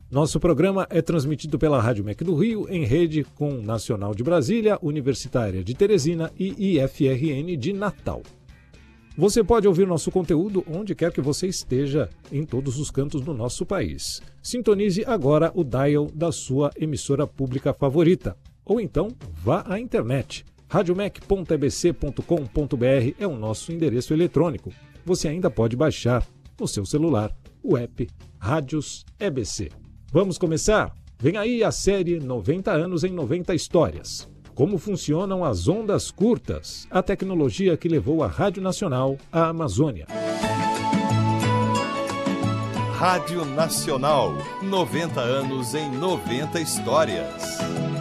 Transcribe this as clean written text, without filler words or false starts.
Nosso programa é transmitido pela Rádio MEC do Rio, em rede com Nacional de Brasília, Universitária de Teresina e IFRN de Natal. Você pode ouvir nosso conteúdo onde quer que você esteja, em todos os cantos do nosso país. Sintonize agora o dial da sua emissora pública favorita. Ou então, vá à internet. radiomec.ebc.com.br é o nosso endereço eletrônico. Você ainda pode baixar no seu celular o app Rádios EBC. Vamos começar? Vem aí a série 90 anos em 90 histórias. Como funcionam as ondas curtas, a tecnologia que levou a Rádio Nacional à Amazônia. Rádio Nacional, 90 anos em 90 histórias.